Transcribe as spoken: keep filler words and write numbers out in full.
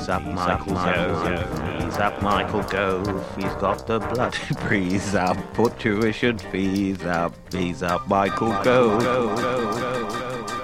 Ease up, Michael Gove. Ease up, Michael Gove. He's got the bloody breeze up. Put tuition fees up. Ease up, Michael Gove.